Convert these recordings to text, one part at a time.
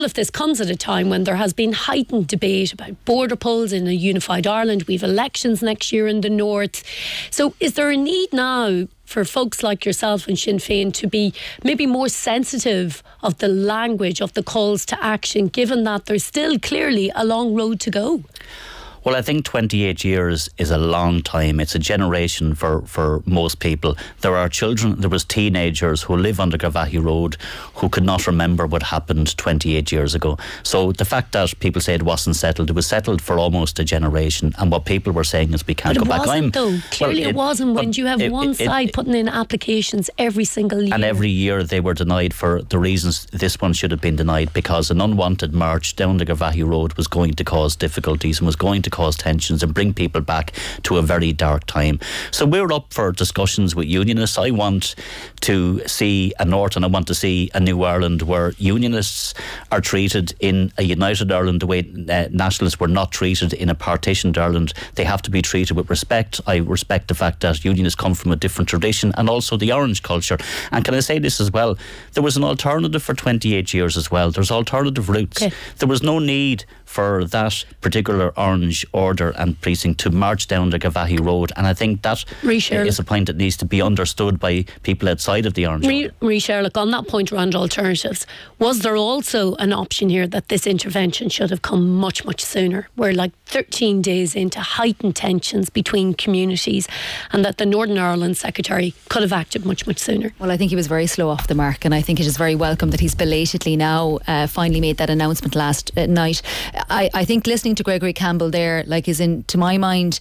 of this comes at a time when there has been heightened debate about border polls in a unified Ireland. We've elections next year in the north. So is there a need now for folks like yourself and Sinn Féin to be maybe more sensitive of the language, of the calls to action, given that there's still clearly a long road to go? Well, I think 28 years is a long time. It's a generation for most people. There are children, there was teenagers who live on the Garvaghey Road who could not remember what happened 28 years ago. So the fact that people say it wasn't settled, it was settled for almost a generation. And what people were saying is we can't go back. But it wasn't, though. Clearly it wasn't, when you have one side putting in applications every single year. And every year they were denied for the reasons this one should have been denied, because an unwanted march down the Garvaghey Road was going to cause difficulties and was going to cause tensions and bring people back to a very dark time. So we're up for discussions with unionists. I want to see a North and I want to see a new Ireland where unionists are treated in a united Ireland the way nationalists were not treated in a partitioned Ireland. They have to be treated with respect. I respect the fact that unionists come from a different tradition, and also the Orange culture. And can I say this as well? There was an alternative for 28 years as well. There's alternative routes. Okay. There was no need for that particular Orange order and precinct to march down the Garvaghey Road, and I think that is a point that needs to be understood by people outside of the Orange order. Sherlock, on that point around alternatives, was there also an option here that this intervention should have come much, much sooner? We're like 13 days into heightened tensions between communities, and that the Northern Ireland Secretary could have acted much, much sooner. Well, I think he was very slow off the mark, and I think it is very welcome that he's belatedly now finally made that announcement last night. I think listening to Gregory Campbell there, to my mind,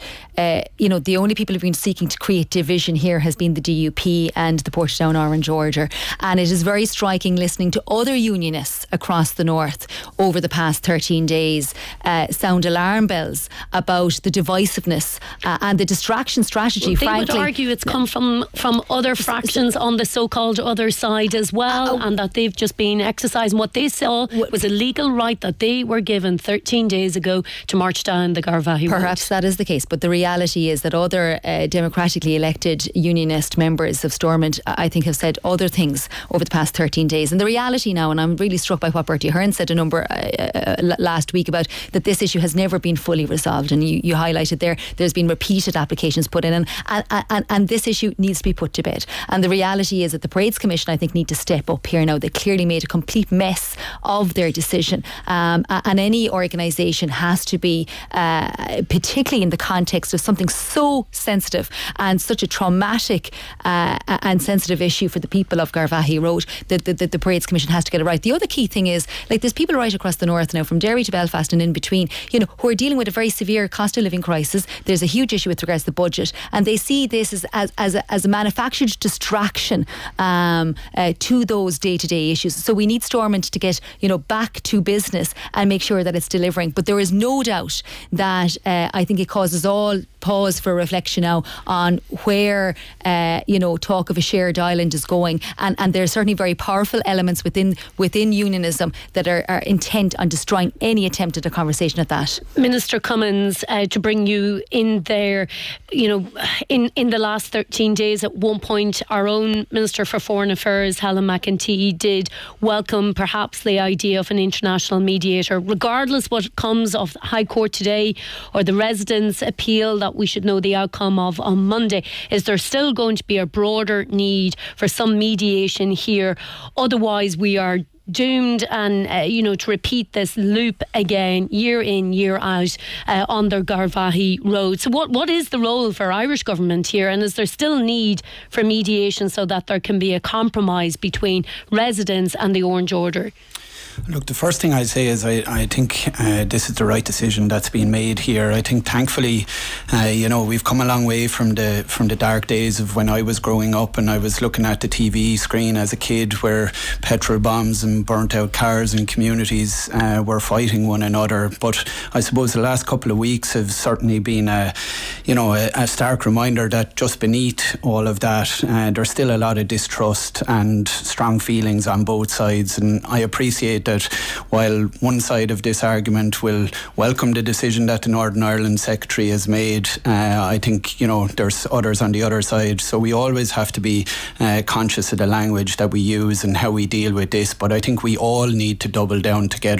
the only people who've been seeking to create division here has been the DUP and the Portadown Orange Order. And it is very striking listening to other unionists across the north over the past 13 days sound alarm bells about the divisiveness and the distraction strategy. They frankly, would argue it's come from other fractions on the so-called other side as well, and that they've just been exercising what they saw was a legal right that they were given 13 days ago to march down the Garvaghey Road. Perhaps that is the case, but the reality is that other democratically elected unionist members of Stormont, I think, have said other things over the past 13 days. And the reality now, and I'm really struck by what Bertie Ahern said a number last week about that this issue has never been fully resolved, and you highlighted there's been repeated applications put in, and this issue needs to be put to bed. And the reality is that the Parades Commission, I think, need to step up here now. They clearly made a complete mess of their decision, and any organisation has to be particularly in the context of something so sensitive and such a traumatic and sensitive issue for the people of Garvaghey Road, the Parades Commission has to get it right. The other key thing is, there's people right across the north now, from Derry to Belfast and in between, who are dealing with a very severe cost of living crisis. There's a huge issue with regards to the budget, and they see this as a manufactured distraction to those day-to-day issues. So we need Stormont to get back to business and make sure that it's delivering. But there is no doubt that I think it causes all pause for reflection now on where talk of a shared island is going, and there are certainly very powerful elements within unionism that are intent on destroying any attempt at a conversation at that. Minister Cummins, to bring you in there, in the last 13 days, at one point our own Minister for Foreign Affairs, Helen McEntee, did welcome perhaps the idea of an international mediator, regardless what comes of the High Court today or the residents' appeal that we should know the outcome of on Monday. Is there still going to be a broader need for some mediation here? Otherwise we are doomed and to repeat this loop again year in, year out on the Garvaghey Road. So what is the role for Irish government here, and is there still need for mediation so that there can be a compromise between residents and the Orange Order? Look, the first thing I'd say is I think this is the right decision that's been made here. I think thankfully, we've come a long way from the dark days of when I was growing up and I was looking at the TV screen as a kid, where petrol bombs and burnt out cars and communities were fighting one another. But I suppose the last couple of weeks have certainly been a stark reminder that just beneath all of that, there's still a lot of distrust and strong feelings on both sides. And I appreciate appreciate that while one side of this argument will welcome the decision that the Northern Ireland Secretary has made, I think, there's others on the other side. So we always have to be conscious of the language that we use and how we deal with this. But I think we all need to double down together